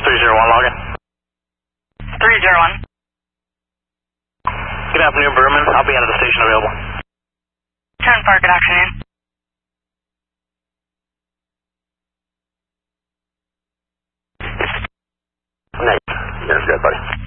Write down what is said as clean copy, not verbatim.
301 login. 301. Good afternoon, Berman. I'll be out of the station available. 10-4, good afternoon. Nice. That's good, buddy.